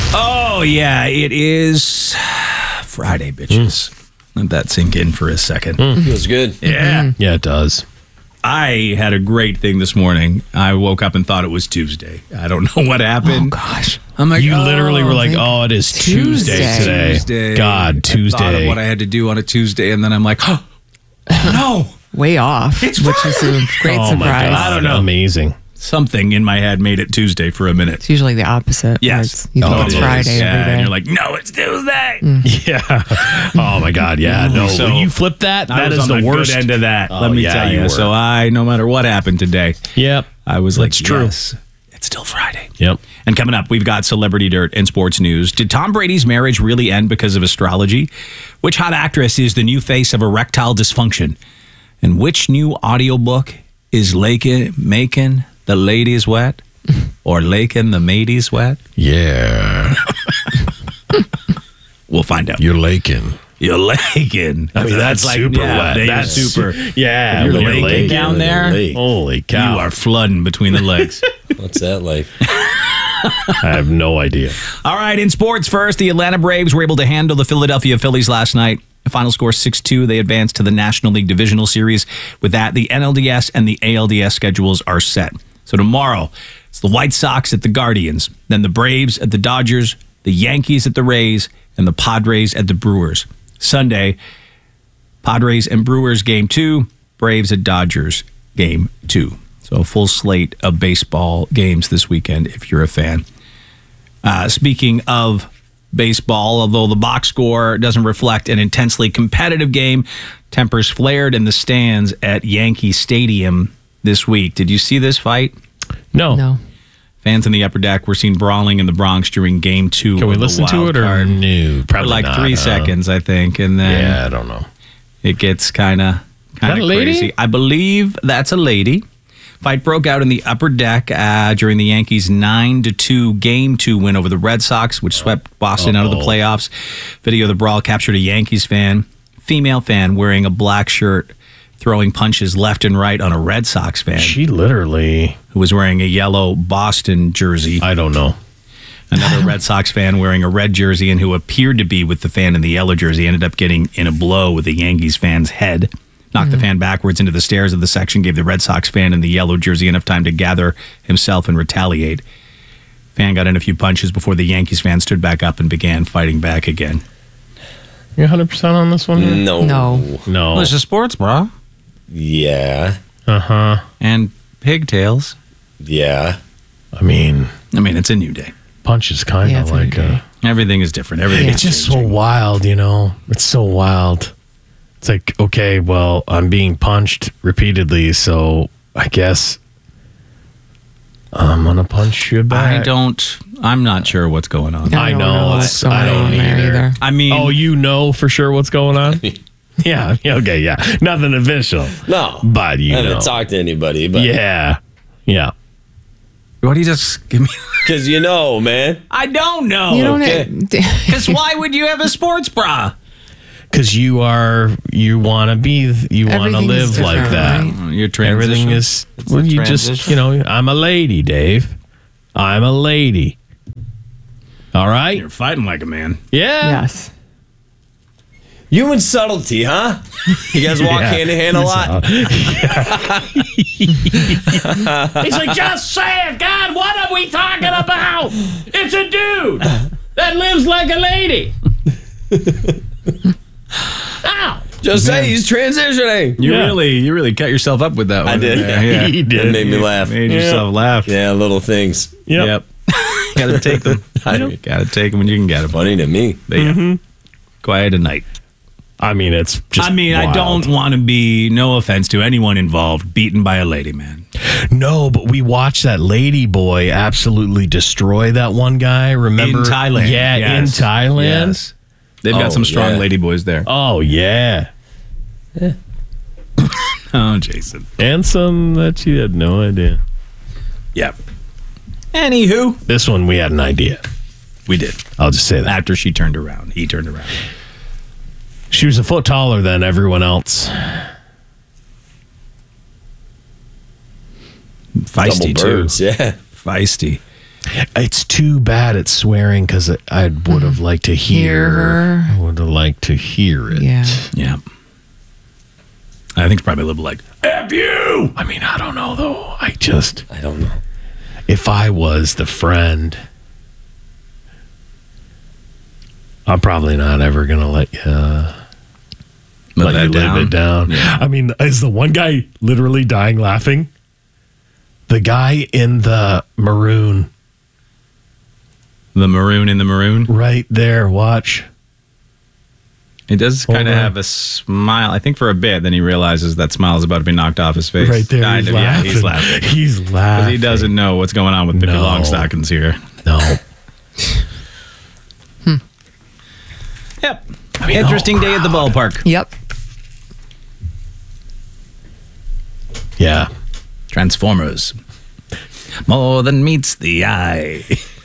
Oh, yeah, it is Friday, bitches. Let that sink in for a second. Feels good. Yeah. Yeah, it does. I had a great thing this morning. I woke up and thought it was Tuesday. I don't know what happened. Oh, gosh. I'm like, You literally were like, oh, it is Tuesday today. Tuesday. God, I thought Tuesday. of what I had to do on a Tuesday, and then I'm like, oh, no. Way off, which is a great Oh, my surprise. God. I don't know. Amazing. Something in my head made it Tuesday for a minute. It's usually the opposite. where Yes. You think it's it is. Friday Yeah, every day. and you're like, no, it's Tuesday. Yeah. Oh, my God. Yeah. No. So, when you flip that, I that was is on the worst. good end of that. Oh, Let me yeah, tell you you. were. So no matter what happened today, Yep. I was like, That's true. yes, it's still Friday. Yep. And coming up, we've got celebrity dirt and sports news. Did Tom Brady's marriage really end because of astrology? Which hot actress is the new face of erectile dysfunction? And which new audiobook is making the ladies wet? Or laking the mateys wet? Yeah. We'll find out. You're laking. You're laking. I mean, that's super wet. That's That's super. Yeah. You're when you're laking down there? Lake. Holy cow. You are flooding between the legs. What's that like? I have no idea. All right, in sports first, the Atlanta Braves were able to handle the Philadelphia Phillies last night. The final score 6-2. They advanced to the National League Divisional Series. With that, the NLDS and the ALDS schedules are set. So tomorrow, it's the White Sox at the Guardians, then the Braves at the Dodgers, the Yankees at the Rays, and the Padres at the Brewers. Sunday, Padres and Brewers game 2, Braves at Dodgers game 2. So a full slate of baseball games this weekend if you're a fan. Speaking of baseball, although the box score doesn't reflect an intensely competitive game, tempers flared in the stands at Yankee Stadium this week. Did you see this fight? No. Fans in the upper deck were seen brawling in the Bronx during game 2. Can we of the listen to wild it or card. no? For Probably like not, 3 seconds, I think, and then Yeah, I don't know. it gets kind of that a lady? crazy. I believe that's a lady. Fight broke out in the upper deck during the Yankees' 9-2 Game 2 win over the Red Sox, which swept Boston out of the playoffs. Video of the brawl captured a Yankees female fan wearing a black shirt, throwing punches left and right on a Red Sox fan She literally, who was wearing a yellow Boston jersey. I don't know. Another Red Sox fan wearing a red jersey and who appeared to be with the fan in the yellow jersey ended up getting in a blow with the Yankees fan's head. Knocked the fan backwards into the stairs of the section, gave the Red Sox fan in the yellow jersey enough time to gather himself and retaliate. Fan got in a few punches before the Yankees fan stood back up and began fighting back again. You 100% on this one? No. No. No. Well, it's just sports, bro. Yeah. Uh-huh. And pigtails. Yeah. I mean, It's a new day. punch is kind Yeah, of it's a new like day. Everything is different. Everything it's is just so changing. wild, you know? It's so wild. It's like, okay, well, I'm being punched repeatedly, so I guess I'm going to punch you back. I'm not sure what's going on. I know, what's going I don't on there either. I mean, Oh, you know for sure what's going on? Yeah, okay, yeah. Nothing official. No. But you I haven't know. talked to anybody, but Yeah. Yeah. what do you just give me? because you know, man. I don't know. You don't Okay. Because why would you have a sports bra? Because you want to Everything live is like different, that. right? Your transition. Everything is, It's well, a you just, transition. I'm a lady, Dave. I'm a lady. All right? You're fighting like a man. Yeah. Yes. Human subtlety, huh? You guys walk Yeah. hand in hand a lot. He's like, just say it, God, what are we talking about? It's a dude that lives like a lady. Ow. Just say he's transitioning. You Yeah. really cut yourself up with that one. I did. Yeah. He did. It made me laugh. Made yourself laugh. Yeah, little things. Yep. Gotta take them. Yep. Gotta take them when you can get them. Funny to me. But yeah. Quiet at night. I mean, it's just I wild. don't want to be, no offense to anyone involved, beaten by a lady, man. No, but we watched that lady boy absolutely destroy that one guy. Remember? In Thailand. Yeah, Yes. in Thailand. Yes. They've got Oh, some strong yeah. lady boys there. Oh, yeah. Oh, Jason. And some that you had no idea. Yep. Anywho, This one, we had an idea. we did. I'll just say that. After she turned around, he turned around. She was a foot taller than everyone else. Feisty, Double birds. too. Yeah. Feisty. It's too bad it's swearing because I would have liked to hear her. I would have liked to hear it. Yeah. Yeah. I think it's probably a little like, F you! I mean, I don't know, though. I don't know. if I was the friend, I'm probably not ever going to let you live it down. Yeah. I mean, is the one guy literally dying laughing? The guy in the maroon. The maroon in the maroon. Right there, watch. He does Hold kind of on. have a smile. I think for a bit, then he realizes that smile is about to be knocked off his face. Right there, Kind he's of, laughing. yeah, he's laughing. He's Because laughing. he doesn't know what's going on with Pippi No. Longstockings here. No. Yep. Interesting day at the ballpark. Yep. Yeah. Transformers. More than meets the eye.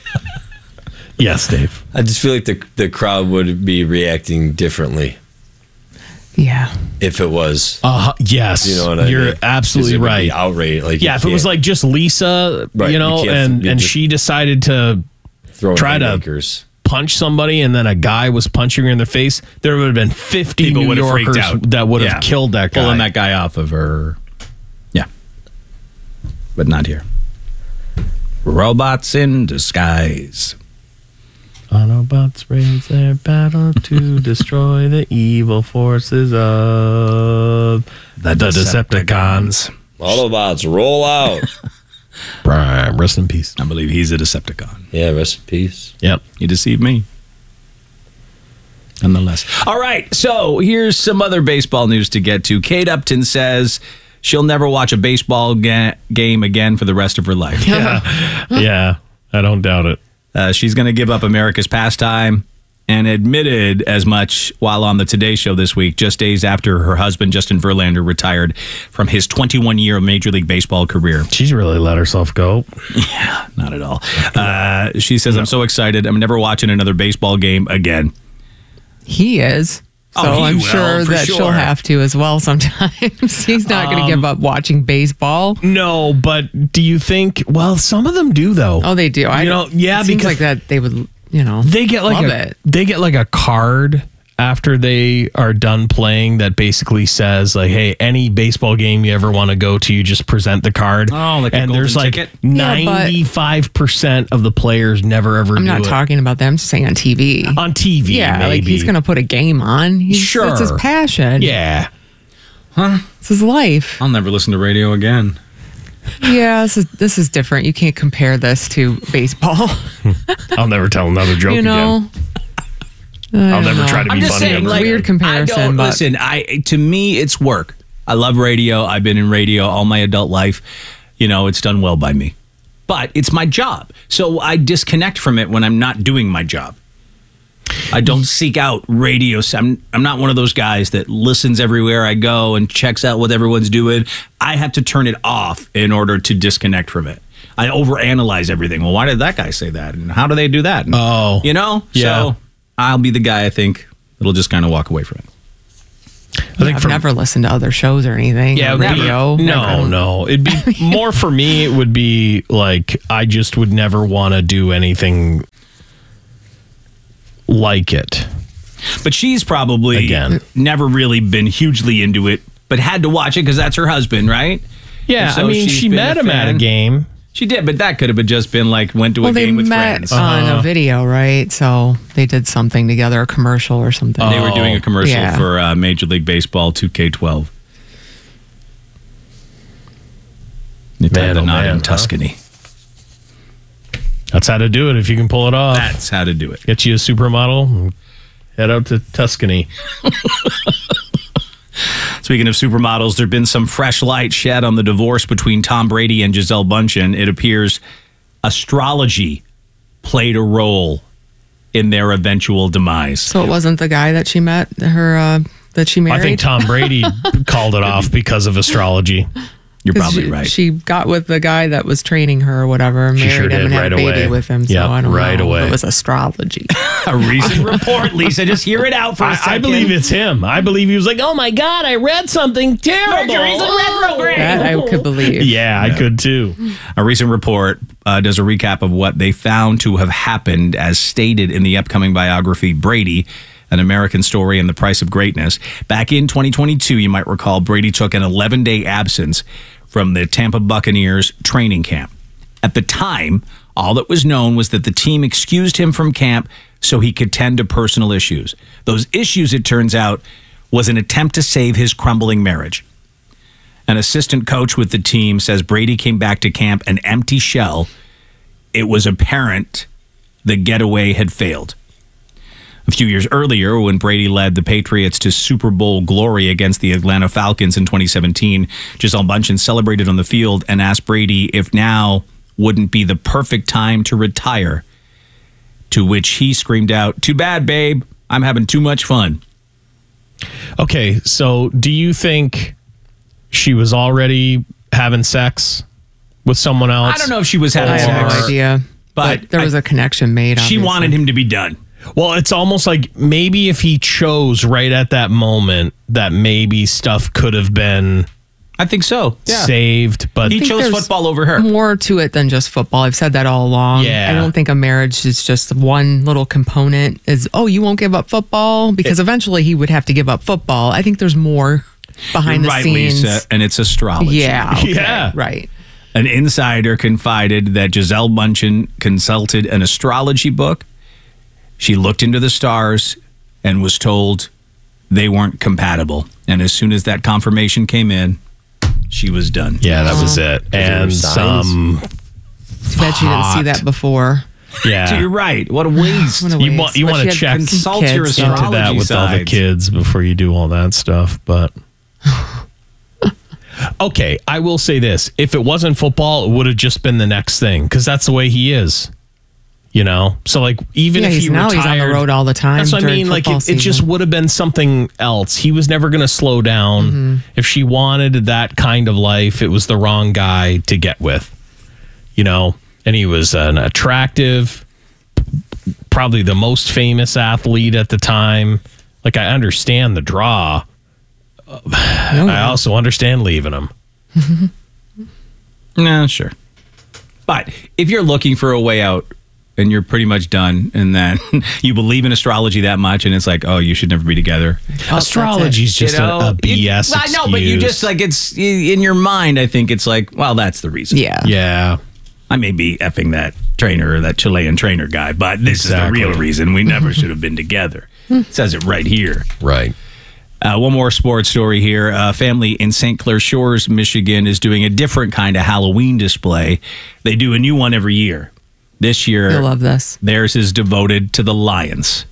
Yes, Dave. I just feel like the crowd would be reacting differently Yeah. if it was. Yes. You know what I You're mean? absolutely 'Cause it would right. be outrage. Like, Yeah, if it was like just Lisa, Right, you know, you can't and just she decided to throwing try to- haymakers. punch somebody and then a guy was punching her in the face, there would have been 50 People New would have freaked Yorkers out. that would have Yeah. killed that guy. Pulling that guy off of her. Yeah. But not here. Robots in disguise. Autobots raise their battle to destroy the evil forces of the Decepticons. Autobots, roll out. Prime, rest in peace. I believe he's a Decepticon. Yeah, rest in peace. Yep. He deceived me. Nonetheless. All right. So here's some other baseball news to get to. Kate Upton says she'll never watch a baseball game again for the rest of her life. Yeah, I don't doubt it. She's going to give up America's pastime and admitted as much while on the Today Show this week, just days after her husband, Justin Verlander, retired from his 21-year Major League Baseball career. She's really let herself go. Yeah, not at all. She says, I'm so excited. I'm never watching another baseball game again. He is. So Oh, he I'm will, sure for that she'll sure. have to as well sometimes. He's not going to give up watching baseball. No, but do you think, well, some of them do, though. Oh, they do. Yeah, it seems because like that they would, they get like love a card after they are done playing that basically says like, hey, any baseball game you ever want to go to, you just present the card. Oh, like a and there's golden like ticket? 95% of the players never ever I'm do not it. talking about them. I'm just saying on TV. On TV, Yeah, maybe. like he's going to put a game on. Sure. It's his passion. Yeah. It's his life. I'll never listen to radio again. Yeah, this is different. You can't compare this to baseball. I'll never tell another joke you know? again. I'll never try to I'm be just funny saying, ever like, again. weird comparison, I don't, but- listen, to me, it's work. I love radio. I've been in radio all my adult life. It's done well by me. But it's my job. So I disconnect from it when I'm not doing my job. I don't seek out radio. I'm not one of those guys that listens everywhere I go and checks out what everyone's doing. I have to turn it off in order to disconnect from it. I overanalyze everything. Well, why did that guy say that? And how do they do that? And, Oh. Yeah. So I'll be the guy, I think, that'll just kind of walk away from it. I think I've never listened to other shows or anything. Yeah, or radio. No. It'd be more for me. It would be like I just would never want to do anything like it. But she's probably Again. never really been hugely into it, but had to watch it because that's her husband, right? Yeah, And so I mean, she's she been met a him at a fan. game. She did, but that could have just been like went to Well, a they game with met friends. on a video, right? So they did something together, a commercial or something. They were doing a commercial Yeah. for Major League Baseball 2K12. They tied Man, the oh knot man, in huh? Tuscany. That's how to do it if you can pull it off. That's how to do it. Get you a supermodel and head out to Tuscany. Speaking of supermodels, there's been some fresh light shed on the divorce between Tom Brady and Gisele Bündchen. It appears astrology played a role in their eventual demise. So it wasn't the guy that she met, that she married? I think Tom Brady called it off because of astrology. You're 'Cause probably right. She got with the guy that was training her or whatever, married sure him did, and had right a baby away. with him. So Yep, I don't right know. away. It was astrology. A recent report, Lisa. Just hear it out for a I second. believe it's him. I believe he was like, oh my God, I read something terrible. Mercury's in retrograde. That I could believe. Yeah, I could too. A recent report does a recap of what they found to have happened as stated in the upcoming biography Brady, An American Story and the Price of Greatness. Back in 2022, you might recall, Brady took an 11-day absence from the Tampa Buccaneers training camp. At the time, all that was known was that the team excused him from camp so he could tend to personal issues. Those issues, it turns out, was an attempt to save his crumbling marriage. An assistant coach with the team says Brady came back to camp an empty shell. It was apparent the getaway had failed. A few years earlier, when Brady led the Patriots to Super Bowl glory against the Atlanta Falcons in 2017, Gisele Bündchen celebrated on the field and asked Brady if now wouldn't be the perfect time to retire, to which he screamed out, "Too bad, babe. I'm having too much fun." Okay, so do you think she was already having sex with someone else? I don't know if she was having I have sex. no idea. But there was a connection made. She obviously. wanted him to be done. Well, it's almost like maybe if he chose right at that moment that maybe stuff could have been I think so. Yeah. saved, but He think chose there's football over her. More to it than just football. I've said that all along. Yeah. I don't think a marriage is just one little component. Is you won't give up football because eventually he would have to give up football. I think there's more behind You're the right, scenes. Lisa, and it's astrology. Yeah. Okay, Yeah. Right. An insider confided that Gisele Bündchen consulted an astrology book. She looked into the stars and was told they weren't compatible. And as soon as that confirmation came in, she was done. yeah, that was it. And signs? some Bet you didn't see that before. So you're yeah. right. What a waste. What a You waste. want But to she had check Consult kids, your so- astrology into that with all the sides. kids before you do all that stuff, but okay, I will say this. If it wasn't football, it would have just been the next thing because that's the way he is. You know? So, like, even Yeah, if he he's retired... on the road all the time. That's what I during mean. Like, football it just season. would have been something else. He was never going to slow down. If she wanted that kind of life, it was the wrong guy to get with. You know? And he was an attractive, probably the most famous athlete at the time. Like, I understand the draw. I also understand leaving him. No, sure. But if you're looking for a way out and you're pretty much done and then you believe in astrology that much and it's like, oh, you should never be together. Astrology's just a BS I know, but you excuse. just like it's in your mind. I think it's like, well, that's the reason. Yeah. Yeah. I may be effing that trainer or that Chilean trainer guy, but this Exactly. is the real reason. We never should have been together. It says it right here. Right. One more sports story here. A family in St. Clair Shores, Michigan, is doing a different kind of Halloween display. They do a new one every year. This year, You'll love this. theirs is devoted to the Lions.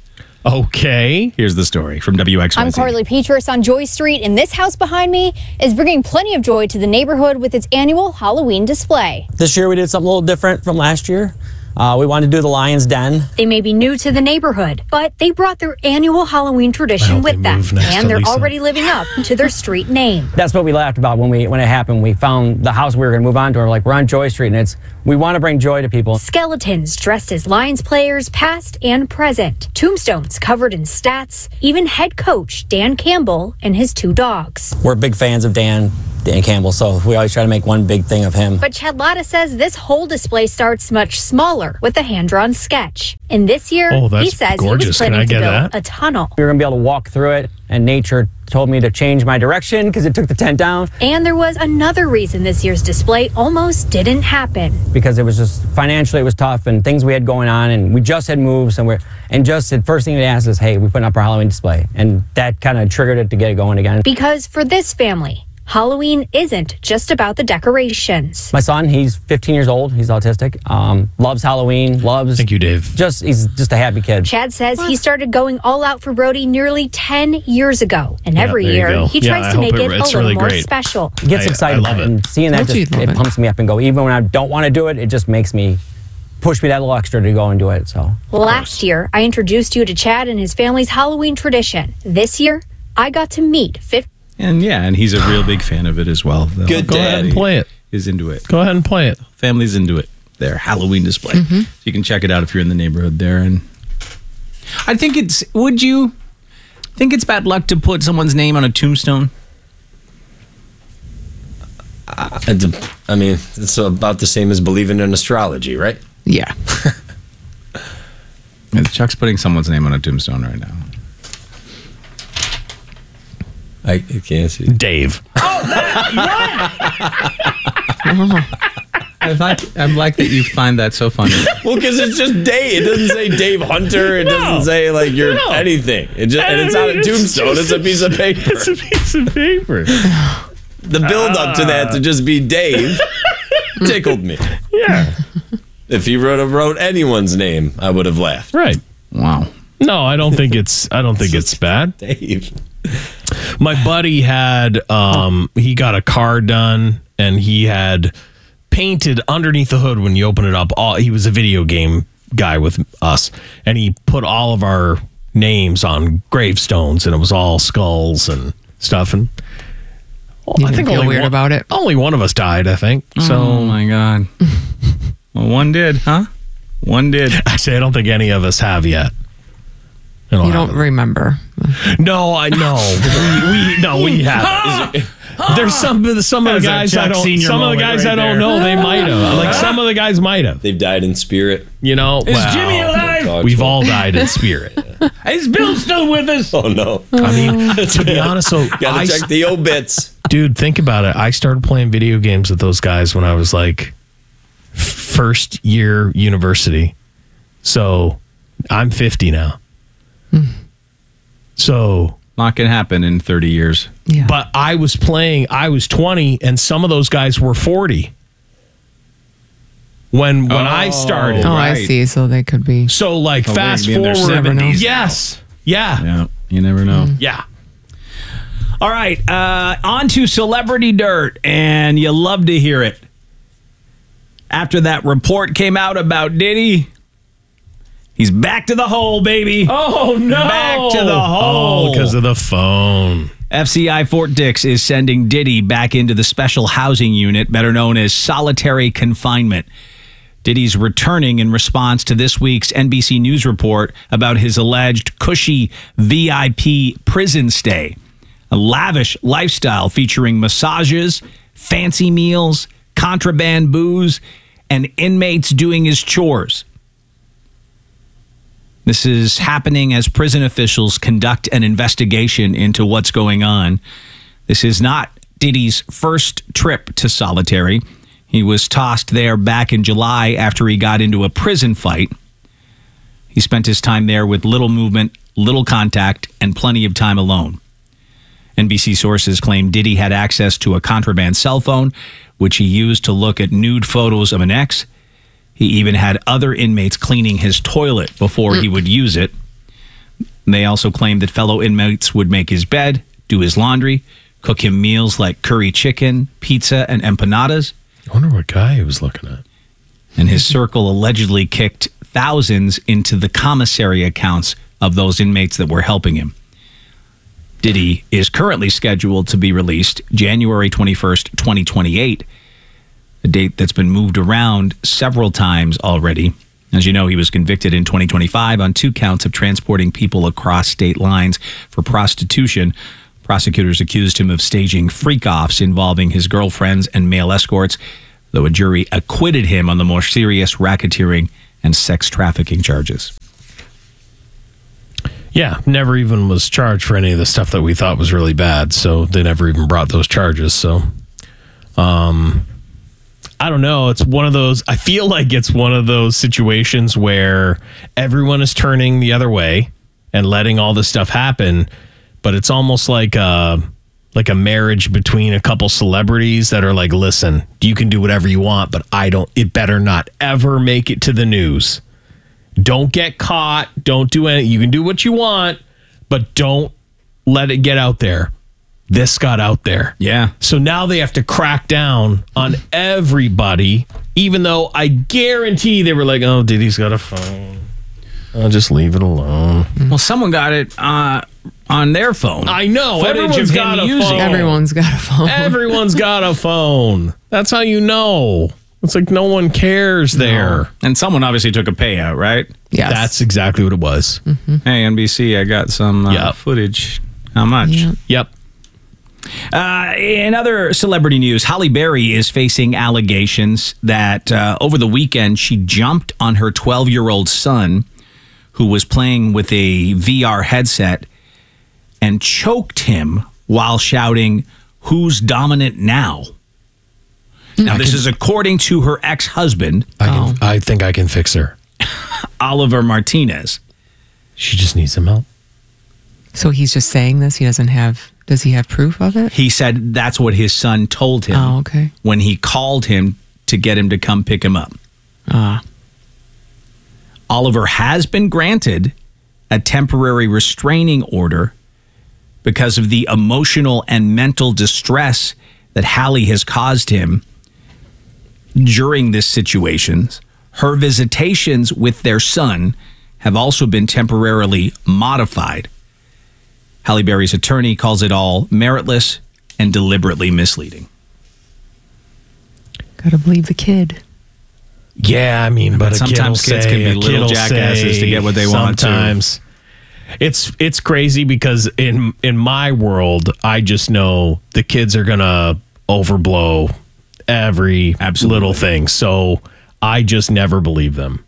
Okay. Here's the story from WXYZ. I'm Carly Petrus on Joy Street, and this house behind me is bringing plenty of joy to the neighborhood with its annual Halloween display. This year we did something a little different from last year. We wanted to do the Lion's Den. They may be new to the neighborhood, but they brought their annual Halloween I tradition hope with they them, move next to and they're Lisa. already living up to their street name. That's what we laughed about when it happened. We found the house we were going to move on to. We're like, we're on Joy Street, and we want to bring joy to people. Skeletons dressed as Lions players, past and present. Tombstones covered in stats. Even head coach Dan Campbell and his two dogs. We're big fans of Dan Campbell, so we always try to make one big thing of him. But Chad Latta says this whole display starts much smaller with a hand-drawn sketch. And this year, Oh, that's he says he gorgeous. was Can planning I to get build that? a tunnel. We were going to be able to walk through it, and nature told me to change my direction because it took the tent down, And there was another reason this year's display almost didn't happen. because it was just financially it was tough and things we had going on, and we just had moved somewhere. And just the first thing they asked is, hey, we're putting up our Halloween display. And that kind of triggered it to get it going again. Because for this family, Halloween isn't just about the decorations. My son, he's 15 years old. He's autistic. Loves Halloween. Loves. Thank you, Dave. He's just a happy kid. Chad says he started going all out for Brody nearly 10 years ago. And Yeah, every there you year, go. he Yeah, tries I to make hope it a it's little really more great. special. He gets I excited love about it. and seeing that Don't you just love it it? pumps me up and go. Even when I don't want to do it, it just makes me push me that little extra to go and do it. So Last year, I introduced you to Chad and his family's Halloween tradition. This year, I got to meet 50. And he's a real big fan of it as well. Good Go ahead and daddy. play it. Is into it. Go ahead and play it. Family's into it. Their Halloween display. So you can check it out if you're in the neighborhood there. And I think would you think it's bad luck to put someone's name on a tombstone? I mean, it's about the same as believing in astrology, right? Yeah. Chuck's putting someone's name on a tombstone right now. I can't see. Dave. I'm like that you find that so funny. Well, because it's just Dave. It doesn't say Dave Hunter. It doesn't say like you're anything. And it's not a tombstone. It's a piece of paper. It's a piece of paper. The build up to that to just be Dave tickled me. Yeah. If he wrote anyone's name, I would have laughed. Right. Wow. No, I don't think it's bad. Dave. My buddy had he got a car done and he had painted underneath the hood when you open it up. He was a video game guy with us, and he put all of our names on gravestones, and it was all skulls and stuff. And You didn't feel weird about it? Only one of us died, I think. So, Oh my God. Well, one did, huh? One did. Actually, I don't think any of us have yet. You don't remember. No, I know. we have. There's some of the guys I don't know. They might have. Like some of the guys might have. They've died in spirit. You know, Is Jimmy alive? We've all died in spirit. Is Bill still with us? Oh no. I mean, to be honest, so Gotta check the obits. dude, think about it. I started playing video games with those guys when I was like first year university. So I'm 50 now. So Not gonna happen in 30 years. Yeah. but I was 20, and some of those guys were 40 when I started. Oh, I right. see. So they could be. So like Oh, fast they'd be in their forward. 70s Yes. Yeah. Yeah, you never know. Yeah. All right, on to Celebrity Dirt, and you love to hear it. After that report came out about Diddy, he's back to the hole, baby. Oh no. Back to the hole. Oh, because of the phone. FCI Fort Dix is sending Diddy back into the special housing unit, better known as solitary confinement. Diddy's returning in response to this week's NBC News report about his alleged cushy VIP prison stay. A lavish lifestyle featuring massages, fancy meals, contraband booze, and inmates doing his chores. This is happening as prison officials conduct an investigation into what's going on. This is not Diddy's first trip to solitary. He was tossed there back in July after he got into a prison fight. He spent his time there with little movement, little contact, and plenty of time alone. NBC sources claim Diddy had access to a contraband cell phone, which he used to look at nude photos of an ex. He even had other inmates cleaning his toilet before he would use it. They also claimed that fellow inmates would make his bed, do his laundry, cook him meals like curry chicken, pizza, and empanadas. I wonder what guy he was looking at. And his circle allegedly kicked thousands into the commissary accounts of those inmates that were helping him. Diddy is currently scheduled to be released January 21st, 2028, a date that's been moved around several times already. As you know, he was convicted in 2025 on 2 counts of transporting people across state lines for prostitution. Prosecutors accused him of staging freak-offs involving his girlfriends and male escorts, though a jury acquitted him on the more serious racketeering and sex trafficking charges. Yeah, never even was charged for any of the stuff that we thought was really bad. So they never even brought those charges. So, I don't know. It's one of those, I feel like it's one of those situations where everyone is turning the other way and letting all this stuff happen. But it's almost like a marriage between a couple celebrities that are like, listen, you can do whatever you want, but it better not ever make it to the news. Don't get caught. Don't do anything. You can do what you want, but don't let it get out there. This got out there. Yeah. So now they have to crack down on everybody, even though I guarantee they were like, oh, Diddy's got a phone. I'll just leave it alone. Well, someone got it on their phone. I know. Footage Everyone's of him got a using phone. it. Everyone's got a phone. Everyone's got a phone. That's how you know. It's like no one cares there. And someone obviously took a payout, right? Yes. That's exactly what it was. Hey, NBC, I got some footage. How much? Yeah. Yep. In other celebrity news, Halle Berry is facing allegations that over the weekend she jumped on her 12-year-old son who was playing with a VR headset and choked him while shouting, "Who's dominant now?" Now, this is according to her ex-husband, I think I can fix her. Oliver Martinez. She just needs some help. So he's just saying this. Does he have proof of it? He said that's what his son told him Oh, okay. when he called him to get him to come pick him up. Oliver has been granted a temporary restraining order because of the emotional and mental distress that Halle has caused him during this situation. Her visitations with their son have also been temporarily modified. Halle Berry's attorney calls it all meritless and deliberately misleading. Gotta believe the kid. Yeah, I mean, but sometimes kids can be little jackasses to get what they want to. Sometimes it's crazy because in my world, I just know the kids are gonna overblow every little thing. So I just never believe them.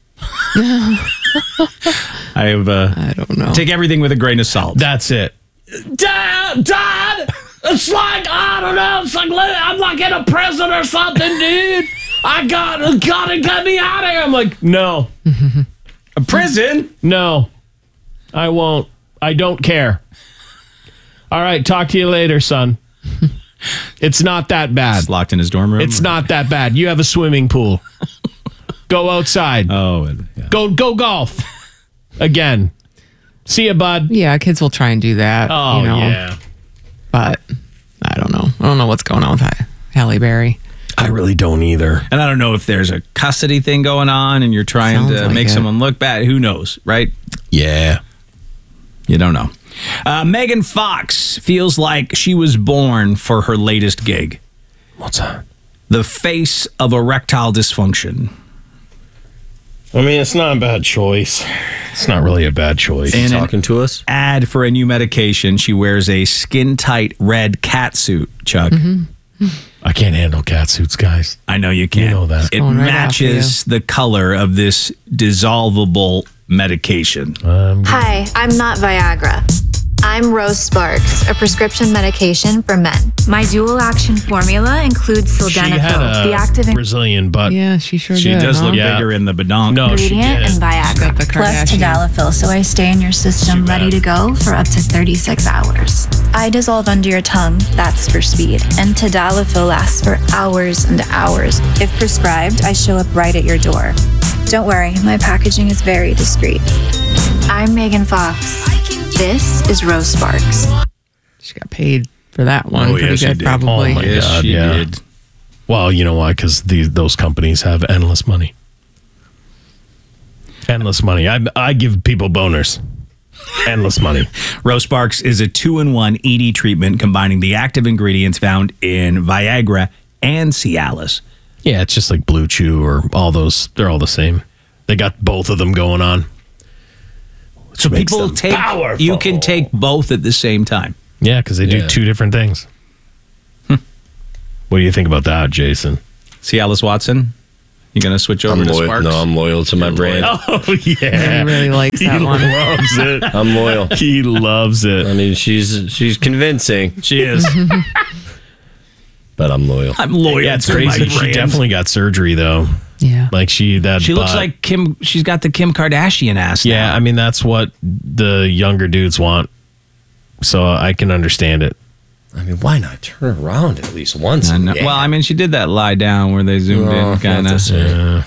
I don't know. Take everything with a grain of salt. That's it. Dad, it's like, I don't know, it's like I'm like in a prison or something, dude. I gotta get me out of here. I'm like, no. A prison? No, I won't. I don't care. All right, talk to you later, son. It's not that bad. He's locked in his dorm room? It's not that bad. You have a swimming pool. Go outside. Oh, yeah. Go golf. Again. See ya, bud. Yeah, kids will try and do that. Oh, yeah. But I don't know. I don't know what's going on with Halle Berry. I really don't either. And I don't know if there's a custody thing going on and you're trying Sounds to like make it. someone look bad. Who knows, right? Yeah. You don't know. Megan Fox feels like she was born for her latest gig. What's that? The face of erectile dysfunction. I mean, it's not a bad choice. It's not really a bad choice. In Talking to us? ad for a new medication, she wears a skin-tight red cat suit, Chuck. I can't handle cat suits, guys. I know you can't. You know that. It Going right matches the color of this dissolvable medication. Hi, I'm not Viagra. I'm Rose Sparks, a prescription medication for men. My dual action formula includes She had sildenafil, a the active Brazilian butt. Yeah, she sure She did. does look Yeah. bigger in the badonk. No, she ingredient did. and Got Viagra, the plus Kardashian. tadalafil, so I stay in your system ready to go for up to 36 hours. I dissolve under your tongue, that's for speed, and tadalafil lasts for hours and hours. If prescribed, I show up right at your door. Don't worry, my packaging is very discreet. I'm Megan Fox. This is Rose Sparks. She got paid for that one. Oh, yeah, Pretty she good, did. probably. Oh, my Yes, God, she yeah. did. Well, you know why? Because those companies have endless money. Endless money. I give people boners. Endless money. Rose Sparks is a 2-in-1 ED treatment combining the active ingredients found in Viagra and Cialis. Yeah, it's just like Blue Chew or all those. They're all the same. They got both of them going on. So Makes people them take, powerful. you can take both at the same time. Yeah, because they do Yeah. two different things. What do you think about that, Jason? Cialis Watson, you going to switch over I'm to loyal. Sparks? No, I'm loyal to my brand. Oh, He yeah. really likes that one. Loves it. I'm loyal. He loves it. I mean, she's convincing, She is. but I'm loyal. I'm loyal Yeah, it's to my crazy. She brand. definitely got surgery, though. Yeah. Like She looks like Kim. She's got the Kim Kardashian ass Yeah, now. I mean, that's what the younger dudes want. So I can understand it. I mean, why not turn around at least once? I know. Yeah. Well, I mean, she did that lie down where they zoomed Oh, in, kind not of. to say.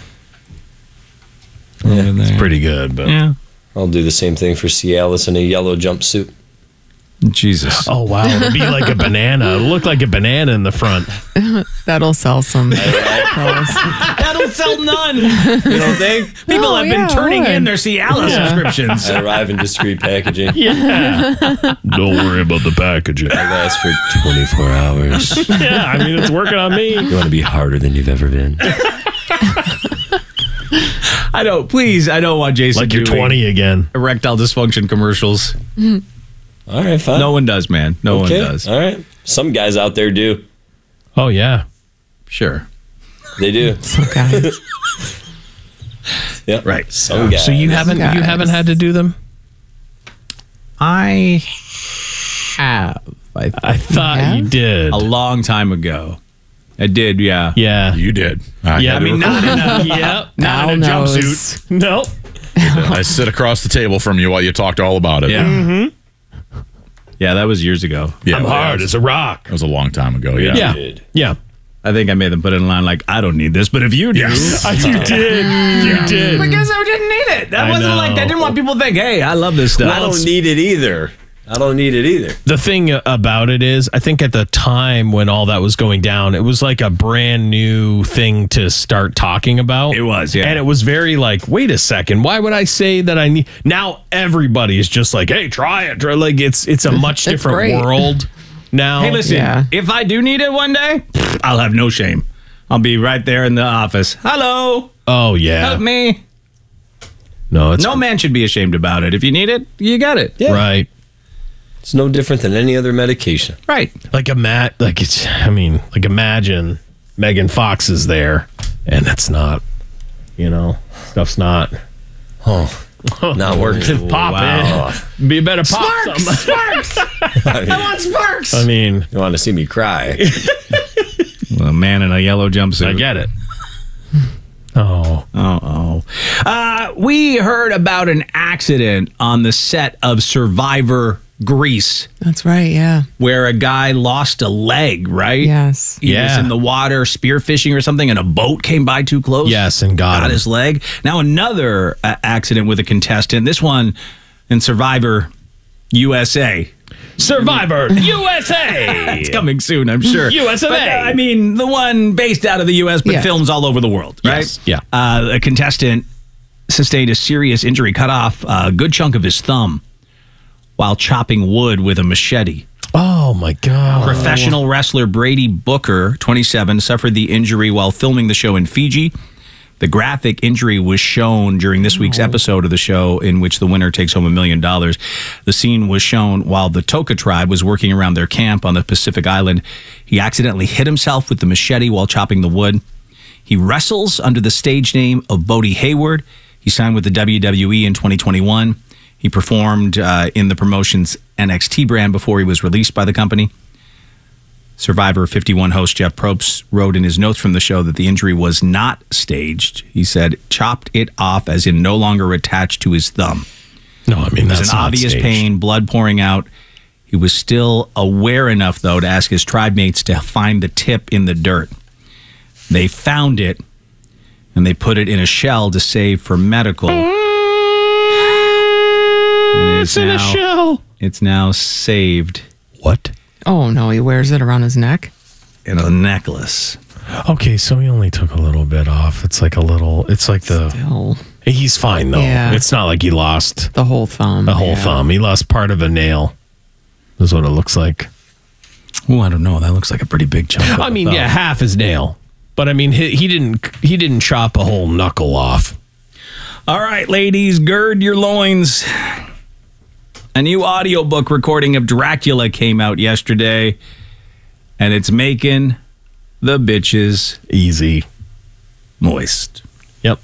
It's pretty good, but Yeah. I'll do the same thing for Cialis in a yellow jumpsuit. Jesus. Oh, wow. It'll be like a banana. It'll look like a banana in the front. That'll sell some. That'll sell none. You don't think? People have been turning would. in their Cialis subscriptions. I arrive in discreet packaging. Yeah. Don't worry about the packaging. I last for 24 hours. Yeah, I mean, it's working on me. You want to be harder than you've ever been. I don't want Jason Like you're doing 20 again. erectile dysfunction commercials. All right, fine. No one does, man. No one does. All right. Some guys out there do. Oh, yeah. Sure. They do. Okay. Yeah. Right. Some guys. So you haven't had to do them? I have. I thought Yeah? you did. A long time ago. I did, yeah. Yeah. You did. Yeah, I mean, not in a, not in a Al knows. jumpsuit. Nope. I sit across the table from you while you talked all about it. Yeah. Mm-hmm. Yeah, that was years ago. Yeah, I'm hard as a rock. That was a long time ago. Yeah. Yeah. did. Yeah. I think I made them put it in line like, I don't need this, but if you do. Yes. You did. You did. Because I didn't need it. That I wasn't like, I know. didn't want people to think, hey, I love this stuff. I don't need it either. The thing about it is, I think at the time when all that was going down, it was like a brand new thing to start talking about. It was, yeah. And it was very like, wait a second, why would I say that I need? Now everybody is just like, hey, try it. Like it's a much different great. world now. Hey, listen, Yeah. if I do need it one day, I'll have no shame. I'll be right there in the office. Hello, Oh yeah. help me. No, it's No man should be ashamed about it. If you need it, you got it. Yeah. right. It's no different than any other medication. Right. Like imagine Megan Fox is there and it's not, stuff's not Not working. pop Wow. in. Be better pop some. I want sparks. I mean, You want to see me cry? A man in a yellow jumpsuit. I get it. Oh. We heard about an accident on the set of Survivor Greece That's right. Yeah. where a guy lost a leg, right? Yes. He was Yeah. in the water spearfishing or something, and a boat came by too close. Yes, and got him. his leg. Now another accident with a contestant. This one in Survivor USA. Survivor USA. It's coming soon, I'm sure. US of But, A. I mean, the one based out of the U.S., but Yeah. films all over the world, right? Yes, yeah. A contestant sustained a serious injury, cut off a good chunk of his thumb while chopping wood with a machete. Oh my God. Professional wrestler Brady Booker, 27, suffered the injury while filming the show in Fiji. The graphic injury was shown during this week's episode of the show, in which the winner takes home $1 million. The scene was shown while the Toka tribe was working around their camp on the Pacific Island. He accidentally hit himself with the machete while chopping the wood. He wrestles under the stage name of Bodie Hayward. He signed with the WWE in 2021. He performed in the promotion's NXT brand before he was released by the company. Survivor 51 host Jeff Probst wrote in his notes from the show that the injury was not staged. He said, chopped it off as in no longer attached to his thumb. No, I mean, It was that's an not obvious staged. pain, blood pouring out. He was still aware enough, though, to ask his tribe mates to find the tip in the dirt. They found it, and they put it in a shell to save for medical. And It's in a shell. It's now saved What? Oh no, he wears it around his neck. in a necklace. Okay, so he only took a little bit off. It's like Still, he's fine though. Yeah. It's not like he lost the whole thumb. the whole Yeah. thumb. He lost part of a nail. Is what it looks like. Oh, I don't know. That looks like a pretty big chunk. of I mean, the yeah, thumb. half his nail. But I mean, he didn't chop a whole knuckle off. All right, ladies, gird your loins. A new audiobook recording of Dracula came out yesterday, and it's making the bitches Easy. moist. Yep.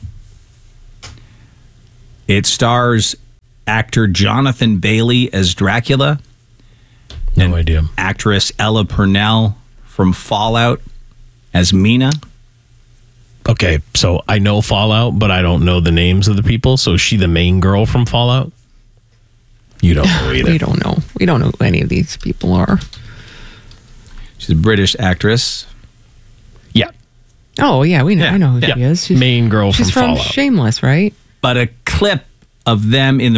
It stars actor Jonathan Bailey as Dracula, No idea. actress Ella Purnell from Fallout as Mina. Okay, so I know Fallout, but I don't know the names of the people. So is she the main girl from Fallout? You don't know either. We don't know. We don't know who any of these people are. She's a British actress. Yeah. Oh yeah, we know. Yeah, I know who yeah. she is. She's Main girl she's from from Fallout. Shameless, right? But a clip of them in the